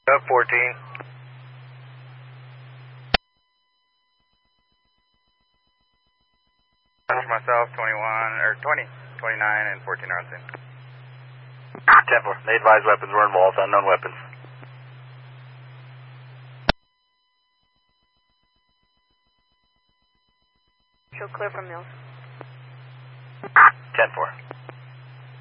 Up 14. Myself, 21, or 20, 29, and 14 are on scene. 10-4. They advise weapons were involved, unknown weapons. Show clear from Mills. 10-4.